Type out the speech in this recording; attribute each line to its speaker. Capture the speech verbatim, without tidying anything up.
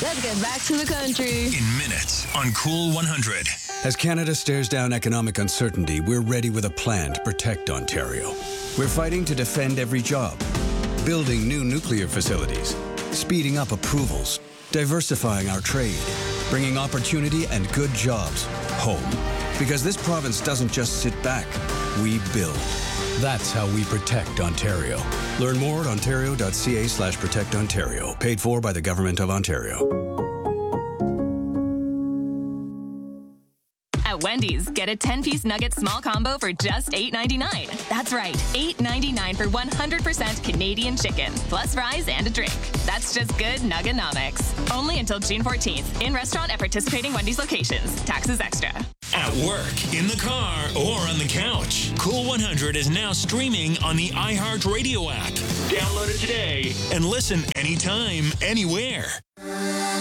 Speaker 1: Let's get back to the country.
Speaker 2: In minutes on Cool one hundred.
Speaker 3: As Canada stares down economic uncertainty, we're ready with a plan to protect Ontario. We're fighting to defend every job, building new nuclear facilities, speeding up approvals, diversifying our trade, bringing opportunity and good jobs home. Because this province doesn't just sit back, we build. That's how we protect Ontario. Learn more at ontario.ca slash protect Ontario. Paid for by the Government of Ontario.
Speaker 4: At Wendy's, get a ten-piece nugget small combo for just eight ninety-nine. That's right, eight ninety-nine for one hundred percent Canadian chicken, plus fries and a drink. That's just good Nugganomics. Only until June fourteenth. In restaurant at participating Wendy's locations. Taxes extra.
Speaker 2: At work, in the car, or on the couch. Cool one hundred is now streaming on the iHeartRadio app. Download it today and listen anytime, anywhere.